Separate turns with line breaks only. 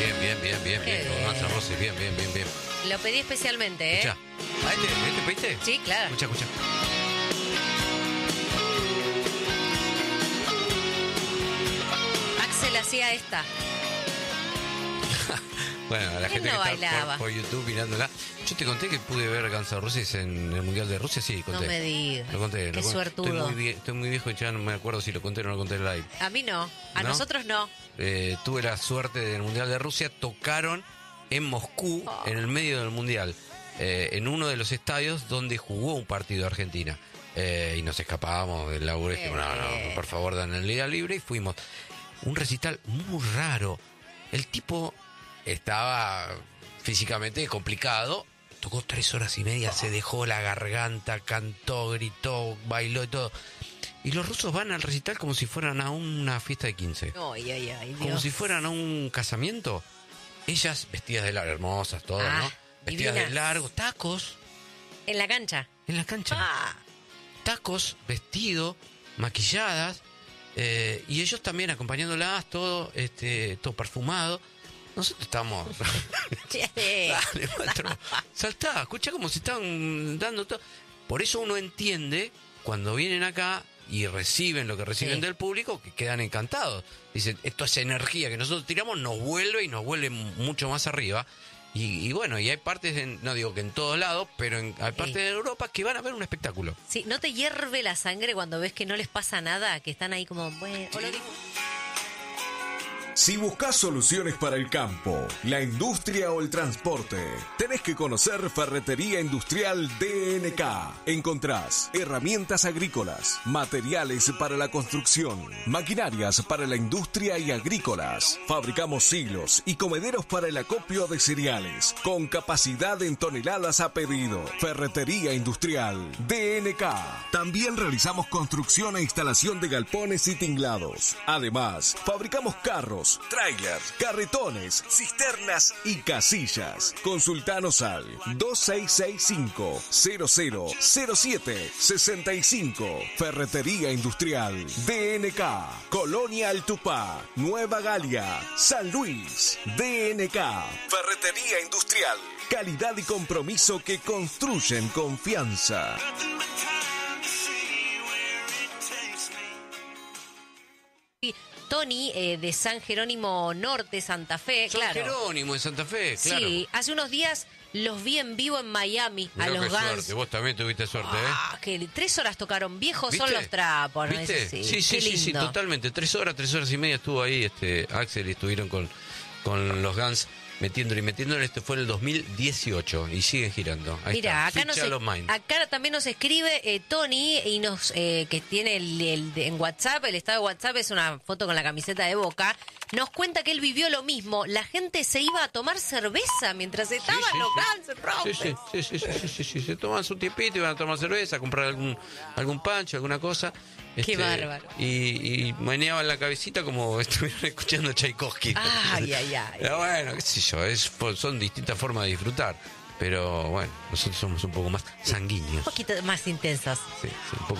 Bien. Con Guns N' Roses, bien.
Lo pedí especialmente,
Escuchá. ¿A este pediste?
Sí, claro.
Escuchá.
Axel hacía esta.
Bueno, la gente
no
que
bailaba?
está por YouTube mirándola. Yo te conté que pude ver Guns N' Roses en el Mundial de Rusia, sí, conté.
No me digas.
Lo conté.
Qué suertudo.
Estoy muy viejo y ya no me acuerdo si lo conté o no lo conté en live.
A mí no. A
¿No?
nosotros no.
Tuve la suerte del Mundial de Rusia, tocaron en Moscú, en el medio del Mundial, en uno de los estadios donde jugó un partido de Argentina. Y nos escapábamos del laburo. No, por favor, dan el día libre y fuimos. Un recital muy raro. El tipo estaba físicamente complicado. Tocó 3 horas y media, se dejó la garganta, cantó, gritó, bailó y todo. Y los rusos van al recital como si fueran a una fiesta de 15.
Ay, Dios.
Como si fueran a un casamiento. Ellas vestidas de largo, hermosas, todas, ¿no? Vestidas
divinas.
de largo, tacos.
En la cancha.
En la cancha. Tacos, vestido, maquilladas. Y ellos también acompañándolas, todo perfumado. Nosotros estamos... Dale, maestro. Saltá, escuchá como se están dando todo. Por eso uno entiende cuando vienen acá y reciben lo que reciben del público, que quedan encantados. Dicen, esto es energía que nosotros tiramos, nos vuelve y nos vuelve mucho más arriba. Y bueno, y hay partes, no digo que en todos lados, pero hay partes de Europa que van a ver un espectáculo.
Sí, ¿no te hierve la sangre cuando ves que no les pasa nada? Que están ahí como, bueno, o lo digo.
Si buscas soluciones para el campo, la industria o el transporte, tenés que conocer Ferretería Industrial DNK. Encontrás herramientas agrícolas, materiales para la construcción, maquinarias para la industria y agrícolas. Fabricamos silos y comederos para el acopio de cereales, con capacidad en toneladas a pedido. Ferretería Industrial DNK. También realizamos construcción e instalación de galpones y tinglados. Además, fabricamos carros, trailers, carretones, cisternas y casillas. Consultanos al 2665-000765. Ferretería Industrial DNK. Colonia Altupá, Nueva Galia, San Luis. DNK. Ferretería Industrial. Calidad y compromiso que construyen confianza.
Tony, de San Jerónimo Norte, Santa Fe,
San Jerónimo de Santa Fe, claro.
Sí, hace unos días los vi en vivo en Miami. Mirá, a los Guns.
Suerte. Vos también tuviste suerte,
que 3 horas tocaron. Viejos
¿Viste?
son los trapos, ¿no?
¿Viste? Sí, totalmente. 3 horas y media estuvo ahí Axel y estuvieron con los Guns metiéndole. Este fue en el 2018 y siguen girando. Ahí
mira,
está.
acá también nos escribe Tony y que tiene en WhatsApp, el estado de WhatsApp es una foto con la camiseta de Boca. Nos cuenta que él vivió lo mismo. La gente se iba a tomar cerveza mientras estaban los Guns N' Roses.
Sí. Se toman su tiempito, iban a tomar cerveza, a comprar algún pancho, alguna cosa.
Qué bárbaro.
Y meneaban la cabecita como estuvieran escuchando Tchaikovsky.
Ay.
Pero bueno, qué sé yo, son distintas formas de disfrutar. Pero bueno, nosotros somos un poco más sanguíneos.
Un poquito más intensos.
Sí, un poco